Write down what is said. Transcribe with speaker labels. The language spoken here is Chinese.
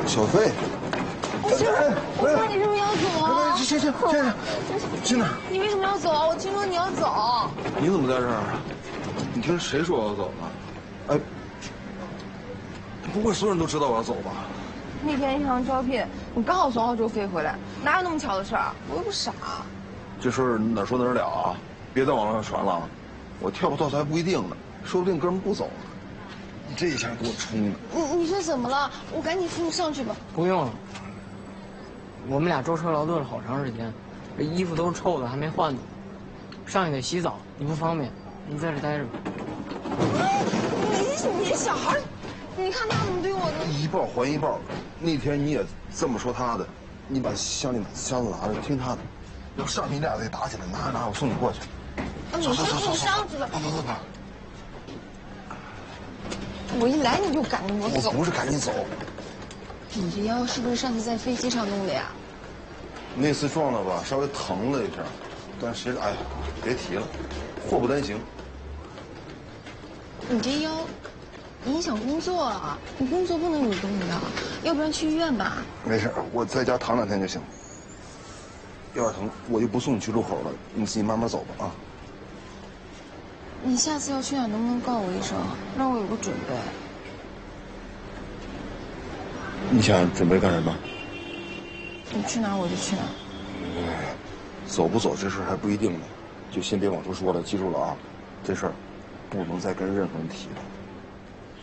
Speaker 1: 小费。
Speaker 2: 我说你是不是要走啊？
Speaker 1: 行，去哪儿？
Speaker 2: 你为什么要走啊？我听说你要走。
Speaker 1: 你怎么在这儿？你听谁说我要走呢？哎，不会所有人都知道我要走吧？
Speaker 2: 那天一场招聘，你刚好从澳洲飞回来，哪有那么巧的事儿？我又不傻。
Speaker 1: 这事儿哪说哪儿了啊？别在网上传了，我跳不跳槽还不一定呢，说不定哥们不走呢。你这一下给我冲的！
Speaker 2: 你这怎么了？我赶紧扶你上去吧。
Speaker 3: 不用了，我们俩舟车劳顿了好长时间，这衣服都是臭的，还没换呢。上去得洗澡，你不方便，你在这待着吧。
Speaker 2: 你小孩，你看他怎么对我呢？
Speaker 1: 一报还一报，那天你也这么说他的，你把箱子拿着，听他的。要上你俩再打起来，拿，我送你过去。
Speaker 2: 你先扶我上去吧。
Speaker 1: 不。
Speaker 2: 我一来你就赶着我走。
Speaker 1: 我不是赶你走。
Speaker 2: 你这腰是不是上次在飞机上弄的呀？
Speaker 1: 那次撞了吧，稍微疼了一下，但是哎呀，别提了，祸不单行。
Speaker 2: 你这腰影响工作啊！你工作不能移动的，要不然去医院吧。
Speaker 1: 没事，我在家躺2天就行。腰疼，我就不送你去路口了，你自己慢慢走吧啊。
Speaker 2: 你下次要去哪能不能告我一声，让我有个准备？
Speaker 1: 你想准备干什么？
Speaker 2: 你去哪儿我就去哪儿。
Speaker 1: 走不走这事还不一定呢，就先别往出说了，记住了啊，这事儿不能再跟任何人提了。